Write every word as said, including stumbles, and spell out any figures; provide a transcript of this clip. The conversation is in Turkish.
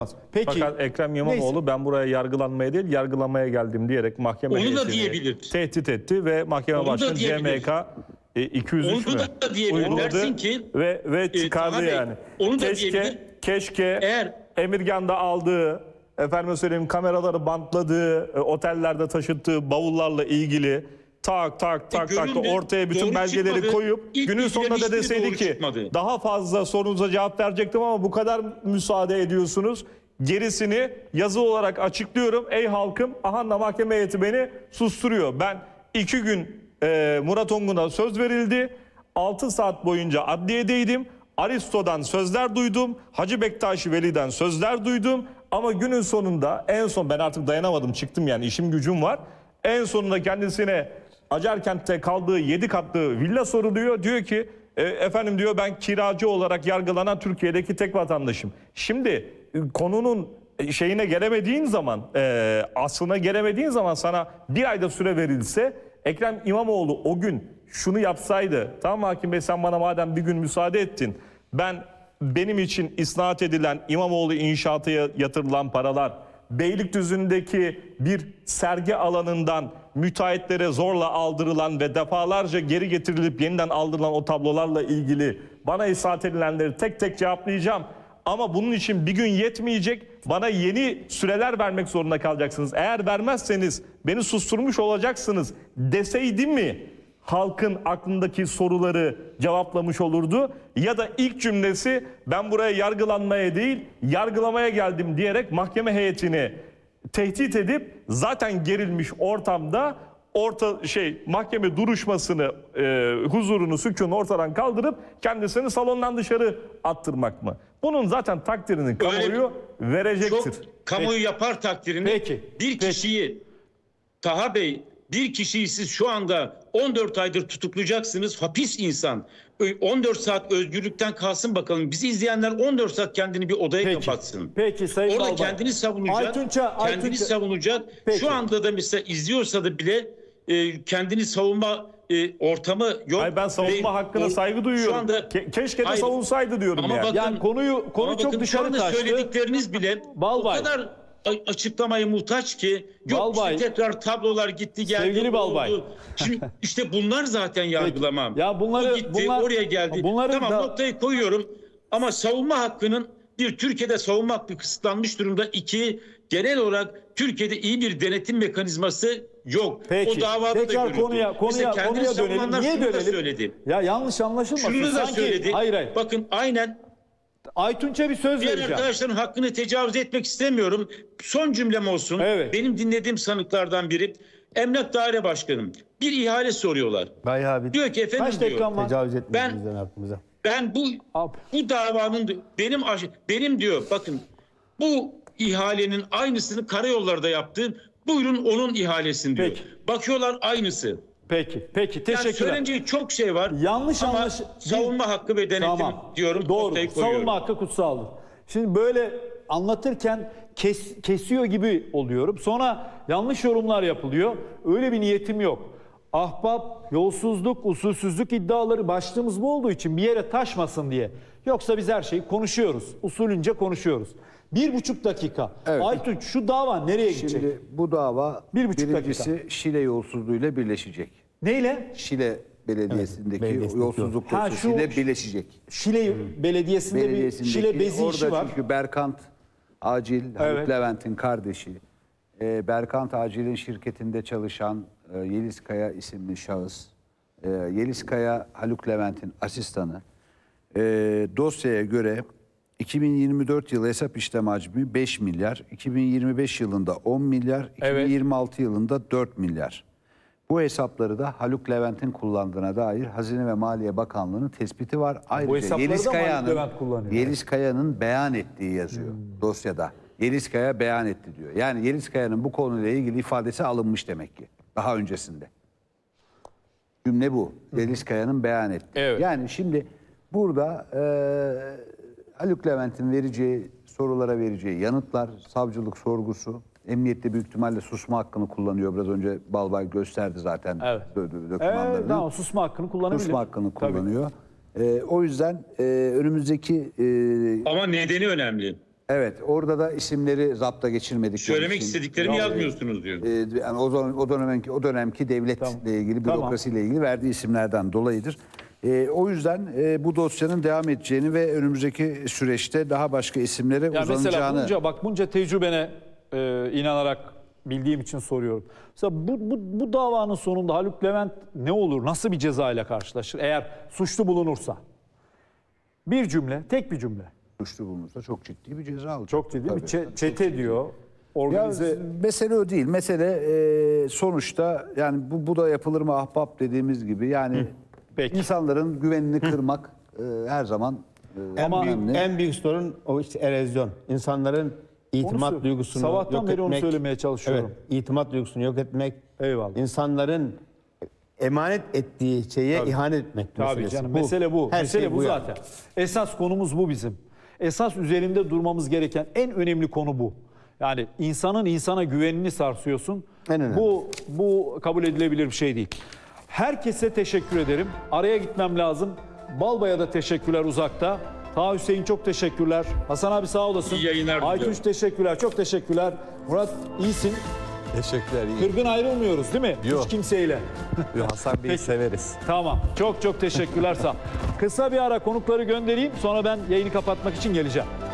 Peki. Fakat Ekrem İmamoğlu Neyse. ben buraya yargılanmaya değil yargılamaya geldim diyerek mahkeme Onu da heyetini diyebilir. tehdit etti ve mahkeme Onu da başkanı diyebilir. C M K e, iki yüz üç Onu mü da diyebilir. uyguladı Dersin ki, ve ve çıkardı Taha Bey, yani. onu da keşke diyebilir. keşke Eğer Emirgan'da aldığı, efendime söyleyeyim kameraları bantladığı, e, otellerde taşıttığı bavullarla ilgili tak tak tak tak da göründü, ortaya bütün doğru belgeleri çıkmadı. koyup İlk günün sonunda da bilgiler deseydi hiçbiri ki doğru çıkmadı. daha fazla sorunuza cevap verecektim ama bu kadar müsaade ediyorsunuz. Gerisini yazı olarak açıklıyorum. Ey halkım, aha mahkeme heyeti beni susturuyor. Ben iki gün e, Murat Ongun'a söz verildi. altı saat boyunca adliyedeydim. Aristo'dan sözler duydum. Hacı Bektaşi Veli'den sözler duydum. Ama günün sonunda en son ben artık dayanamadım çıktım yani işim gücüm var. En sonunda kendisine Acarkent'te kaldığı yedi katlı villa soruluyor. Diyor ki e, efendim diyor ben kiracı olarak yargılanan Türkiye'deki tek vatandaşım. Şimdi e, konunun şeyine gelemediğin zaman e, aslına gelemediğin zaman sana bir ayda süre verilse Ekrem İmamoğlu o gün şunu yapsaydı, tamam hakim bey sen bana madem bir gün müsaade ettin, ben benim için isnat edilen İmamoğlu inşaata yatırılan paralar, Beylikdüzü'ndeki bir sergi alanından müteahhitlere zorla aldırılan ve defalarca geri getirilip yeniden aldırılan o tablolarla ilgili bana isnat edilenleri tek tek cevaplayacağım. Ama bunun için bir gün yetmeyecek, bana yeni süreler vermek zorunda kalacaksınız. Eğer vermezseniz beni susturmuş olacaksınız deseydi mi halkın aklındaki soruları cevaplamış olurdu? Ya da ilk cümlesi ben buraya yargılanmaya değil yargılamaya geldim diyerek mahkeme heyetini tehdit edip zaten gerilmiş ortamda orta şey mahkeme duruşmasını e, huzurunu sükûnu ortadan kaldırıp kendisini salondan dışarı attırmak mı? Bunun zaten takdirini kamuoyu verecektir. çok kamuoyu yapar takdirini. Peki. Bir Peki. kişiyi Taha Bey bir kişiyi siz şu anda on dört aydır tutuklayacaksınız. Hapis insan. on dört saat özgürlükten kalsın bakalım. Bizi izleyenler on dört saat kendini bir odaya Peki. kapatsın. Peki Sayın Orada Balbay. kendini savunacak. Aytunça, kendini Aytunça. savunacak. Peki. Şu anda da mesela izliyorsa da bile e, kendini savunma e, ortamı yok. Ay ben savunma Ve hakkına o- saygı duyuyorum. Şu anda Ke- keşke de Hayır. savunsaydı diyorum Ama yani. bakın- Yani konuyu konu Ama çok bakın şu dışarı anda taştı. söyledikleriniz bile Balbay. o kadar a- açıklamaya muhtaç ki yok Balbay. işte tekrar tablolar gitti geldi. Sevgili oldu. Balbay. Şimdi işte bunlar zaten yargılamam. Ya bunları- O gitti bunlar- oraya geldi. bunları Tamam da- noktayı koyuyorum ama savunma hakkının bir Türkiye'de savunma hakkı kısıtlanmış durumda. İki genel olarak Türkiye'de iyi bir denetim mekanizması yok. Peki. O davada da Tekrar görüldü. konuya konuya Mesela kendini konuya dönelim. savunanlar Niye şunu da dönelim? söyledi. Ya yanlış anlaşılmasın. Şunu da Sanki söyledi. hayır hayır. Bakın aynen Aytunç'a bir söz diğer vereceğim. arkadaşların hakkını tecavüz etmek istemiyorum. Son cümlem olsun. Evet. Benim dinlediğim sanıklardan biri Emlak Daire Başkanım. Bir ihale soruyorlar. Bay abi Diyor ki efendim Kaç diyor. dakikam var? tecavüz etmeyin Ben- bizden hakkımıza. Ben bu Abi. bu davanın benim aş- benim diyor bakın bu ihalenin aynısını karayollarda yaptım. Buyurun onun ihalesini diyor. Peki. Bakıyorlar aynısı. Peki. Peki. Yani Teşekkürler. söylenecek çok şey var. Yanlış ama anlaş- savunma hakkı ve denetim Tamam. diyorum. Doğru. noktayı koyuyorum. Savunma hakkı kutsaldır. Şimdi böyle anlatırken kes, kesiyor gibi oluyorum. Sonra yanlış yorumlar yapılıyor. Öyle bir niyetim yok. Ahbap, yolsuzluk, usulsüzlük iddiaları başlığımız bu olduğu için bir yere taşmasın diye. Yoksa biz her şeyi konuşuyoruz. Usulünce konuşuyoruz. Bir buçuk dakika. Evet. Aytunç şu dava nereye gidecek? Şimdi bu dava Bir buçuk birincisi Şile yolsuzluğuyla birleşecek. Neyle? Şile Belediyesi'ndeki belediyesindeki yolsuzluk Ha, dosyasıyla şu- birleşecek. Şile Belediyesi'nde bir Belediyesindeki Şile bezi orada işi var. çünkü Berkant Acil, Haluk Evet. Levent'in kardeşi. Ee, Berkant Acil'in şirketinde çalışan e, Yeliz Kaya isimli şahıs. E, Yeliz Kaya Haluk Levent'in asistanı. E, dosyaya göre iki bin yirmi dört yılı hesap işlem hacmi beş milyar, iki bin yirmi beş yılında on milyar, Evet. iki bin yirmi altı yılında dört milyar. Bu hesapları da Haluk Levent'in kullandığına dair Hazine ve Maliye Bakanlığı'nın tespiti var. Ayrıca hesapları Yeliz da mı Haluk Kaya'nın Levent kullanıyor? Yeliz Kaya'nın beyan ettiği yazıyor dosyada. Yeliz Kaya beyan etti diyor. Yani Yeliz Kaya'nın bu konuyla ilgili ifadesi alınmış demek ki daha öncesinde. Cümle bu. Yeliz Kaya'nın beyan ettiği. Evet. Yani şimdi burada e, Haluk Levent'in vereceği sorulara vereceği yanıtlar, savcılık sorgusu, emniyette büyük ihtimalle susma hakkını kullanıyor. Biraz önce Balbay gösterdi zaten Evet. dö- dö- dokümanlarını. Evet, tamam, susma hakkını kullanabilir. Susma hakkını Tabii. kullanıyor. E, o yüzden e, önümüzdeki e, Ama nedeni önemli. Evet, orada da isimleri zapta geçirmedikleri Söylemek için- istediklerimi yazmıyorsunuz diyor. Ee, yani o, zaman, o dönemki o dönemki devletle Tamam. ilgili, Tamam. bürokrasiyle ilgili verdiği isimlerden dolayıdır. Ee, o yüzden e, bu dosyanın devam edeceğini ve önümüzdeki süreçte daha başka isimlere Yani mesela uzanacağını... bunca bak bunca tecrübene e, inanarak bildiğim için soruyorum. Mesela bu, bu, bu davanın sonunda Haluk Levent ne olur? Nasıl bir ceza ile karşılaşır? Eğer suçlu bulunursa. Bir cümle, tek bir cümle. suçlu bulunursa çok ciddi bir ceza alacak. Çok ciddi bir Tabii. çe- çete diyor. Ya, Organize mesele o değil. Mesele e, sonuçta yani bu, bu da yapılır mı ahbap dediğimiz gibi yani Peki. insanların güvenini kırmak e, her zaman e, En, büyük, önemli. en büyük sorun o işte erozyon. İnsanların itimat Onu- duygusunu sabahtan yok beri onu etmek. söylemeye çalışıyorum. Evet, itimat duygusunu yok etmek. Eyvallah. İnsanların emanet ettiği şeye ihanet etmek Tabii meselesi. canım. Mesele bu. Her Mesele şey bu yani. zaten. Esas konumuz bu bizim. Esas üzerinde durmamız gereken en önemli konu bu. Yani insanın insana güvenini sarsıyorsun. En önemli. Bu bu kabul edilebilir bir şey değil. Herkese teşekkür ederim. Araya gitmem lazım. Balbay'a da teşekkürler uzakta. Taha Hüseyin çok teşekkürler. Hasan abi sağ olasın. İyi yayınlar diliyorum. Aytunç teşekkürler. Çok teşekkürler. Murat iyisin. Teşekkürler. iyi. Kırgın ayrılmıyoruz değil mi? Yok. Hiç kimseyle. Hasan Bey'i Peki. severiz. Tamam. Çok çok teşekkürler sağ. Kısa bir ara konukları göndereyim. Sonra ben yayını kapatmak için geleceğim.